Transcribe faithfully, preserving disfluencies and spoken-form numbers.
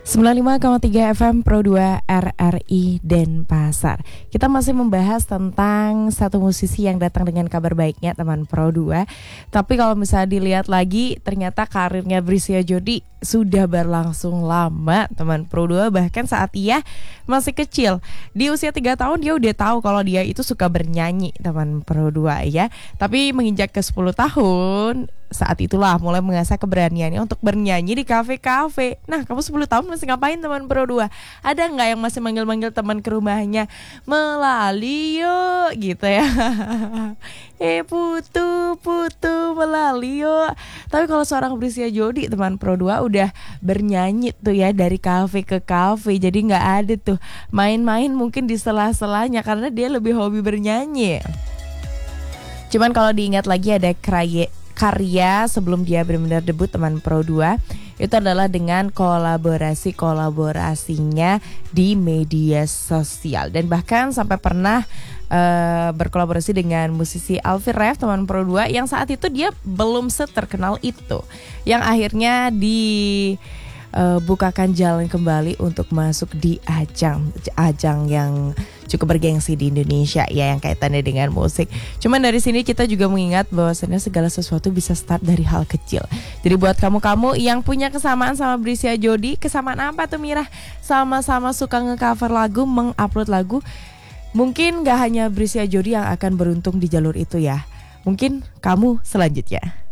sembilan puluh lima koma tiga F M Pro dua R R I Denpasar. Kita masih membahas tentang satu musisi yang datang dengan kabar baiknya, teman Pro dua. Tapi kalau misalnya dilihat lagi, ternyata karirnya Brisya Jody sudah berlangsung lama, teman Pro dua. Bahkan saat ia masih kecil, di usia tiga tahun dia udah tahu kalau dia itu suka bernyanyi, teman Pro dua ya. Tapi menginjak ke sepuluh tahun, saat itulah mulai mengasah keberaniannya untuk bernyanyi di kafe-kafe. Nah, kamu sepuluh tahun masih ngapain, teman Pro dua? Ada nggak yang masih manggil-manggil teman ke rumahnya, "Melali yuk," gitu ya? Eh putu, putu, melali yuk. Tapi kalau seorang Brisya Jody, teman Pro dua, udah bernyanyi tuh ya dari kafe ke kafe. Jadi nggak ada tuh main-main mungkin di sela-selanya, karena dia lebih hobi bernyanyi. Cuman kalau diingat lagi ada kraya karya sebelum dia benar-benar debut, teman Pro dua, itu adalah dengan kolaborasi-kolaborasinya di media sosial. Dan bahkan sampai pernah uh, berkolaborasi dengan musisi Alfie Rev, teman Pro dua, yang saat itu dia belum seterkenal itu, yang akhirnya di uh, bukakan jalan kembali untuk masuk di ajang ajang yang cukup bergengsi di Indonesia ya, yang kaitannya dengan musik. Cuman dari sini kita juga mengingat bahwasannya segala sesuatu bisa start dari hal kecil. Jadi buat kamu-kamu yang punya kesamaan sama Brisya Jody, kesamaan apa tuh Mira? Sama-sama suka nge-cover lagu, meng-upload lagu. Mungkin gak hanya Brisya Jody yang akan beruntung di jalur itu ya. Mungkin kamu selanjutnya.